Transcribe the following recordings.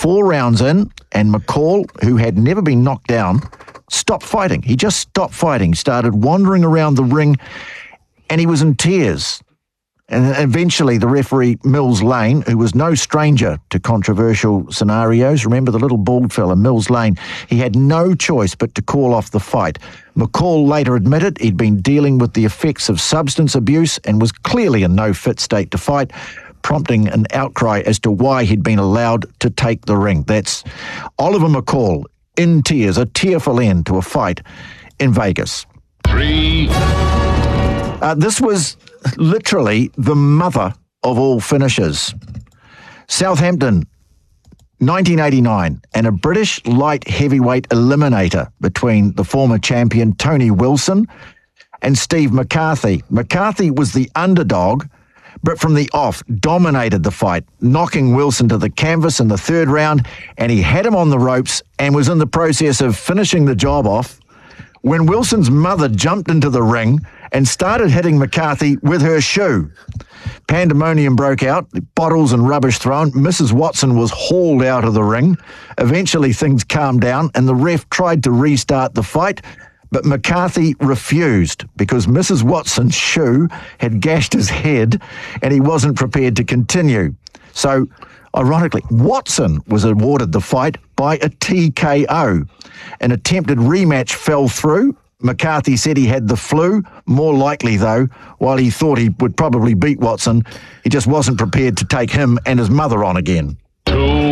4 rounds in, and McCall, who had never been knocked down, stopped fighting. He just stopped fighting, started wandering around the ring, and he was in tears. And eventually the referee, Mills Lane, who was no stranger to controversial scenarios, remember the little bald fella, Mills Lane, he had no choice but to call off the fight. McCall later admitted he'd been dealing with the effects of substance abuse and was clearly in no fit state to fight, prompting an outcry as to why he'd been allowed to take the ring. That's Oliver McCall in tears, a tearful end to a fight in Vegas. 3. This was literally the mother of all finishes. Southampton, 1989, and a British light heavyweight eliminator between the former champion Tony Wilson and Steve McCarthy. McCarthy was the underdog, but from the off dominated the fight, knocking Wilson to the canvas in the 3rd round, and he had him on the ropes and was in the process of finishing the job off when Wilson's mother jumped into the ring and started hitting McCarthy with her shoe. Pandemonium broke out, bottles and rubbish thrown. Mrs. Watson was hauled out of the ring. Eventually things calmed down and the ref tried to restart the fight, but McCarthy refused because Mrs. Watson's shoe had gashed his head and he wasn't prepared to continue. So, ironically, Watson was awarded the fight by a TKO. An attempted rematch fell through. McCarthy said he had the flu. More likely, though, while he thought he would probably beat Watson, he just wasn't prepared to take him and his mother on again. 2.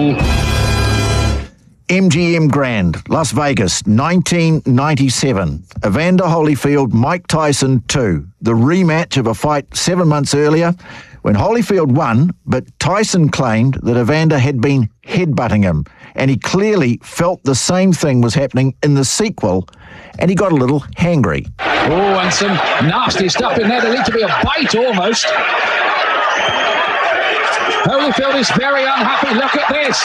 MGM Grand, Las Vegas, 1997. Evander Holyfield, Mike Tyson 2. The rematch of a fight 7 months earlier when Holyfield won, but Tyson claimed that Evander had been headbutting him, and he clearly felt the same thing was happening in the sequel, and he got a little hangry. Oh, and some nasty stuff in there. There needs to be a bite almost. Holyfield is very unhappy. Look at this.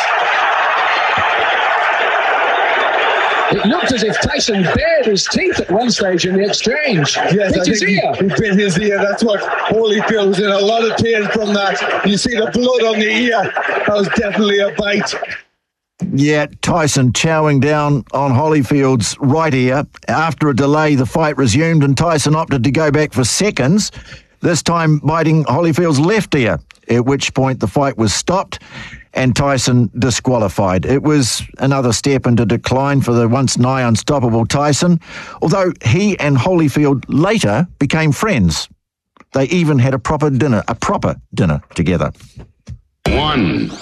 It looked as if Tyson bared his teeth at one stage in the exchange. Yes, bit his ear. He bit his ear. That's what Holyfield was in a lot of pain from that. You see the blood on the ear. That was definitely a bite. Yeah, Tyson chowing down on Holyfield's right ear. After a delay, the fight resumed and Tyson opted to go back for seconds, this time biting Holyfield's left ear, at which point the fight was stopped and Tyson disqualified. It was another step into decline for the once nigh unstoppable Tyson, although he and Holyfield later became friends. They even had a proper dinner together. 1.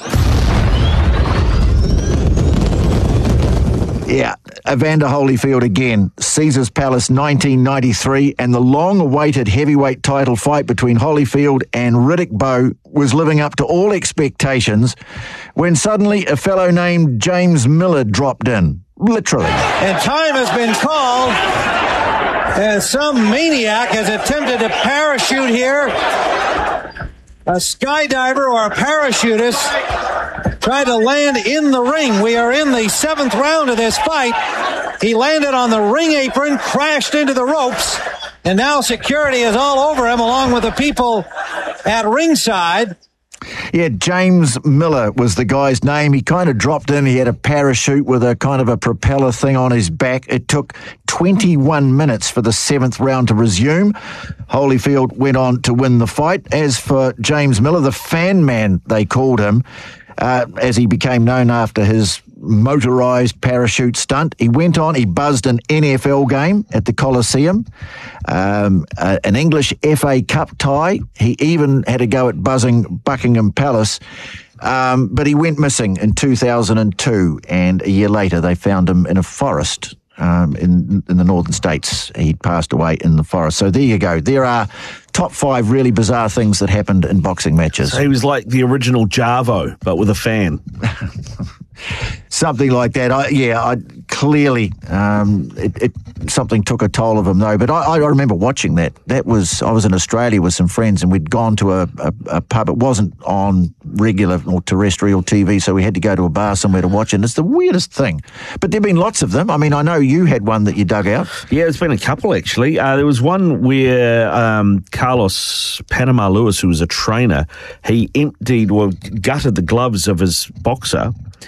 Yeah, Evander Holyfield again, Caesars Palace 1993, and the long-awaited heavyweight title fight between Holyfield and Riddick Bowe was living up to all expectations when suddenly a fellow named James Miller dropped in, literally. And time has been called as some maniac has attempted to parachute here. A skydiver or a parachutist tried to land in the ring. We are in the 7th round of this fight. He landed on the ring apron, crashed into the ropes, and now security is all over him along with the people at ringside. Yeah, James Miller was the guy's name. He kind of dropped in. He had a parachute with a kind of a propeller thing on his back. It took 21 minutes for the 7th round to resume. Holyfield went on to win the fight. As for James Miller, the fan man, they called him, as he became known after his motorised parachute stunt. He went on, he buzzed an NFL game at the Coliseum, an English FA Cup tie. He even had a go at buzzing Buckingham Palace, but he went missing in 2002, and a year later they found him in a forest in the northern states. He'd passed away in the forest. So there you go. There are top 5 really bizarre things that happened in boxing matches. So he was like the original Jarvo, but with a fan. Something like that. Clearly, something took a toll of him, though. But I remember watching that. I was in Australia with some friends, and we'd gone to a pub. It wasn't on regular or terrestrial TV, so we had to go to a bar somewhere to watch it. And it's the weirdest thing. But there've been lots of them. I mean, I know you had one that you dug out. Yeah, there's been a couple, actually. There was one where Carlos Panama Lewis, who was a trainer, he gutted the gloves of his boxer